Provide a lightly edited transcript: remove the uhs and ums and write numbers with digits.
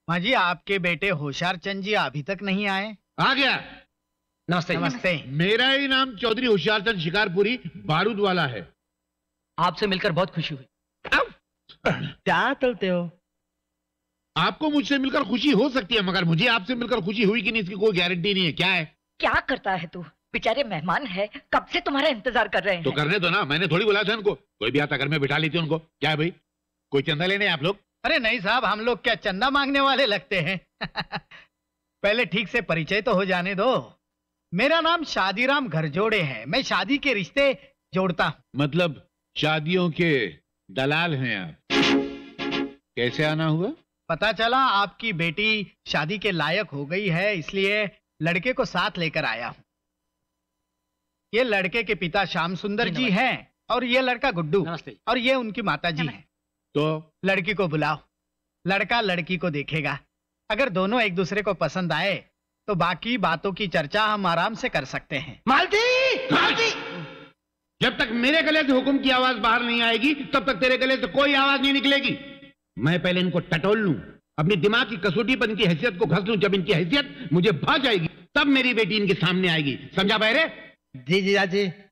माँ जी, आपके बेटे होशियार चंद जी अभी तक नहीं आए। आ गया। नमस्ते। नमस्ते। मेरा ही नाम चौधरी होशियारचंद शिकारपुरी बारूद वाला है। आपसे मिलकर बहुत खुशी हुई। क्या चलते हो? आपको मुझसे मिलकर खुशी हो सकती है, मगर मुझे आपसे मिलकर खुशी हुई कि नहीं इसकी कोई गारंटी नहीं है। क्या है? क्या करता है तू? बेचारे मेहमान है, कब से तुम्हारा इंतजार कर रहे हैं। तो करने दो ना, मैंने थोड़ी बुलाया था उनको। कोई भी आता घर में बिठा लेती उनको। क्या है भाई, कोई चंदा लेने आप लोग? अरे नहीं साहब, हम लोग क्या चंदा मांगने वाले लगते हैं। पहले ठीक से परिचय तो हो जाने दो। मेरा नाम शादीराम घरजोड़े है। मैं शादी के रिश्ते जोड़ता हूँ। मतलब शादियों के दलाल हैं आप? कैसे आना हुआ? पता चला आपकी बेटी शादी के लायक हो गई है, इसलिए लड़के को साथ लेकर आया हूँ। ये लड़के के पिता श्याम सुंदर जी हैं और ये लड़का गुड्डू, और ये उनकी माता जी हैं। तो लड़की को बुलाओ, लड़का लड़की को देखेगा। अगर दोनों एक दूसरे को पसंद आए तो बाकी बातों की चर्चा हम आराम से कर सकते हैं। मालती! मालती! जब तक मेरे गले से हुक्म की आवाज बाहर नहीं आएगी तब तक तेरे गले से कोई आवाज नहीं निकलेगी। मैं पहले इनको टटोल लूं, अपने दिमाग की कसौटी पर इनकी हैसियत को घस लूं। जब इनकी हैसियत मुझे भा जाएगी तब मेरी बेटी इनके सामने आएगी। समझा बहरे? जी जीजा जी।